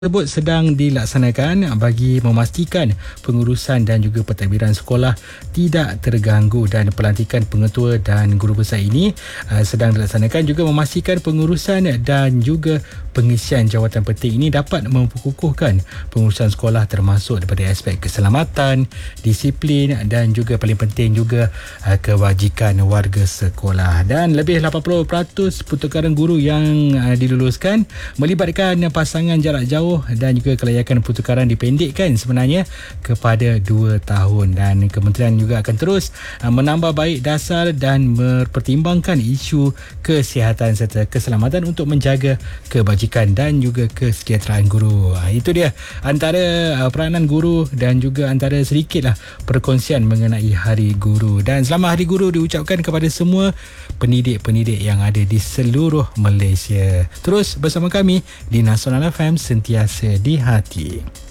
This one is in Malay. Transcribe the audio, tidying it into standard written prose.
Tersebut sedang dilaksanakan bagi memastikan pengurusan dan juga pentadbiran sekolah tidak terganggu, dan pelantikan pengetua dan guru besar ini sedang dilaksanakan juga memastikan pengurusan dan juga pengisian jawatan penting ini dapat memperkukuhkan pengurusan sekolah, termasuk daripada aspek keselamatan, disiplin dan juga paling penting juga kewajikan warga sekolah. Dan lebih 80% pertukaran guru yang diluluskan melibatkan pasangan jarak jauh, dan juga kelayakan pertukaran dipendekkan sebenarnya kepada 2 tahun, dan kementerian juga akan terus menambah baik dasar dan mempertimbangkan isu kesihatan serta keselamatan untuk menjaga kebajikan dan juga kesejahteraan guru. Itu dia antara peranan guru dan juga antara sedikitlah perkongsian mengenai Hari Guru. Dan selamat Hari Guru diucapkan kepada semua pendidik-pendidik yang ada di seluruh Malaysia. Terus bersama kami di Nasional FM, sentiasa di hati.